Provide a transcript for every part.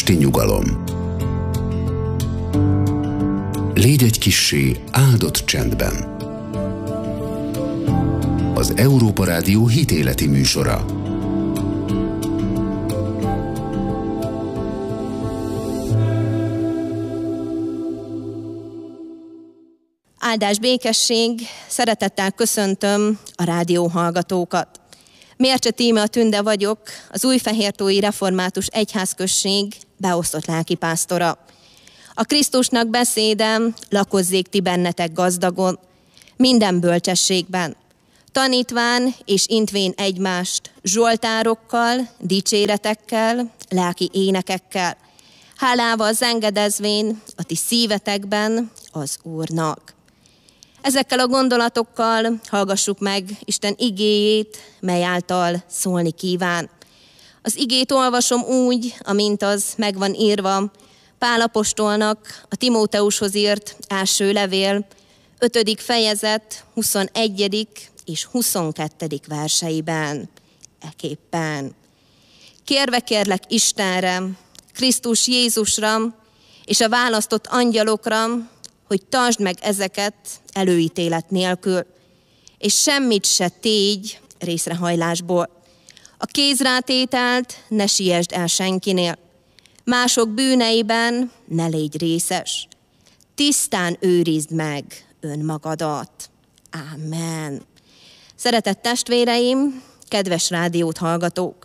esti nyugalom. Légy egy kissé áldott csendben. Az Európa Rádió hitéleti műsora. Áldás, békesség, szeretettel köszöntöm a rádió hallgatókat. Mércse Tímea Tünde vagyok, az Újfehértói Református Egyházközség beosztott lelkipásztora. A Krisztusnak beszédem, lakozzék ti bennetek gazdagon, minden bölcsességben, tanítván és intvén egymást zsoltárokkal, dicséretekkel, lelki énekekkel, hálával zengedezvén a ti szívetekben az Úrnak. Ezekkel a gondolatokkal hallgassuk meg Isten igéjét, mely által szólni kíván. Az igét olvasom úgy, amint az meg van írva Pál apostolnak a Timóteushoz írt első levél, 5. fejezet, 21. és 22. verseiben. Eképpen. Kérve kérlek Istenre, Krisztus Jézusra és a választott angyalokra, hogy tartsd meg ezeket előítélet nélkül, és semmit se tégy részrehajlásból. A kézrátételt ne siessd el senkinél, mások bűneiben ne légy részes. Tisztán őrizd meg önmagadat. Ámen. Szeretett testvéreim, kedves rádiót hallgatók!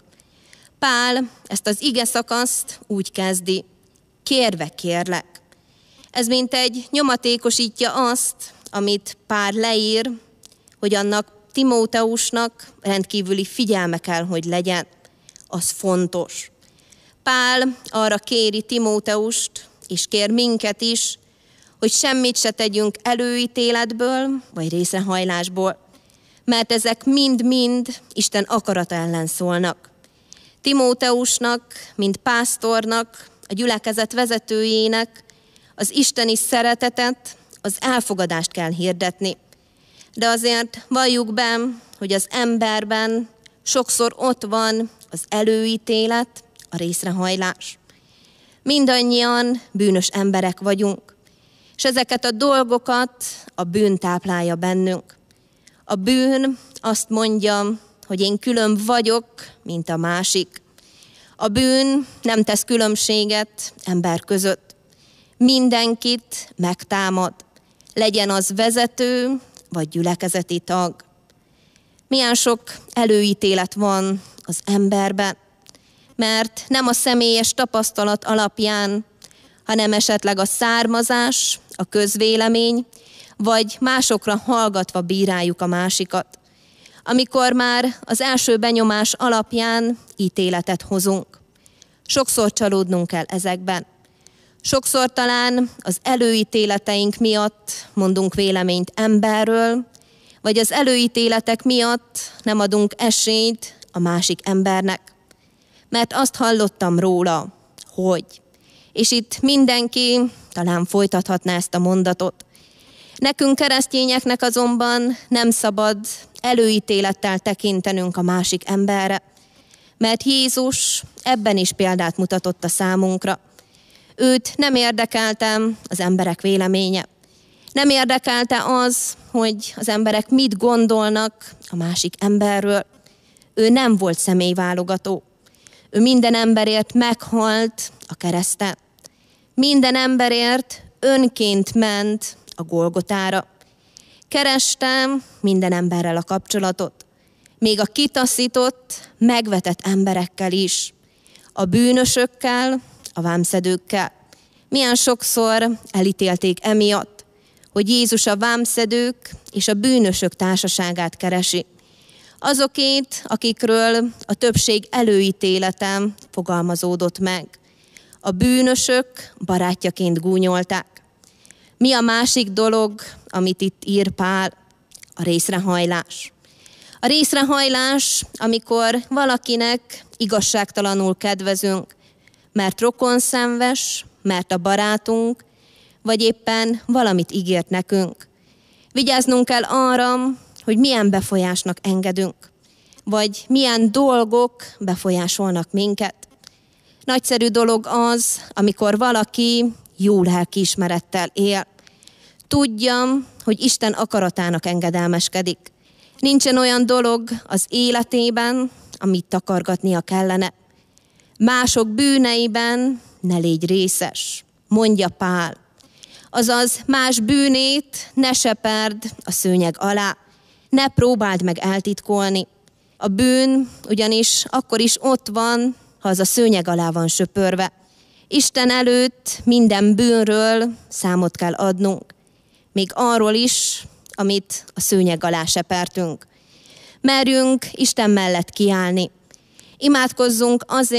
Pál ezt az ige szakaszt úgy kezdi, kérve kérlek. Ez mint egy nyomatékosítja azt, amit Pál leír, hogy annak Timóteusnak rendkívüli figyelme kell, hogy legyen. Az fontos. Pál arra kéri Timóteust, és kér minket is, hogy semmit se tegyünk előítéletből, vagy részrehajlásból, mert ezek mind-mind Isten akarata ellen szólnak. Timóteusnak, mint pásztornak, a gyülekezet vezetőjének az isteni szeretetet, az elfogadást kell hirdetni. De azért valljuk be, hogy az emberben sokszor ott van az előítélet, a részrehajlás. Mindannyian bűnös emberek vagyunk, és ezeket a dolgokat a bűn táplálja bennünk. A bűn azt mondja, hogy én külön vagyok, mint a másik. A bűn nem tesz különbséget ember között. Mindenkit megtámad, legyen az vezető vagy gyülekezeti tag. Milyen sok előítélet van az emberben, mert nem a személyes tapasztalat alapján, hanem esetleg a származás, a közvélemény, vagy másokra hallgatva bíráljuk a másikat. Amikor már az első benyomás alapján ítéletet hozunk. Sokszor csalódnunk kell ezekben. Sokszor talán az előítéleteink miatt mondunk véleményt emberről, vagy az előítéletek miatt nem adunk esélyt a másik embernek. Mert azt hallottam róla, hogy. És itt mindenki talán folytathatná ezt a mondatot. Nekünk keresztényeknek azonban nem szabad előítélettel tekintenünk a másik emberre, mert Jézus ebben is példát mutatott a számunkra. Őt nem érdekelte az emberek véleménye. Nem érdekelte az, hogy az emberek mit gondolnak a másik emberről. Ő nem volt személyválogató. Ő minden emberért meghalt a kereszten. Minden emberért önként ment a Golgotára. Kereste minden emberrel a kapcsolatot. Még a kitaszított, megvetett emberekkel is. A bűnösökkel, a vámszedőkkel. Milyen sokszor elítélték emiatt, hogy Jézus a vámszedők és a bűnösök társaságát keresi. Azokét, akikről a többség előítélete fogalmazódott meg. A bűnösök barátjaként gúnyolták. Mi a másik dolog, amit itt ír Pál? A részrehajlás. A részrehajlás, amikor valakinek igazságtalanul kedvezünk, mert rokonszenves, mert a barátunk, vagy éppen valamit ígért nekünk. Vigyáznunk kell arra, hogy milyen befolyásnak engedünk, vagy milyen dolgok befolyásolnak minket. Nagyszerű dolog az, amikor valaki jó lelkiismerettel él. Tudja, hogy Isten akaratának engedelmeskedik. Nincsen olyan dolog az életében, amit takargatnia kellene. Mások bűneiben ne légy részes, mondja Pál. Azaz más bűnét ne seperd a szőnyeg alá, ne próbáld meg eltitkolni. A bűn ugyanis akkor is ott van, ha az a szőnyeg alá van söpörve. Isten előtt minden bűnről számot kell adnunk, még arról is, amit a szőnyeg alá sepertünk. Merjünk Isten mellett kiállni. Imádkozzunk azért,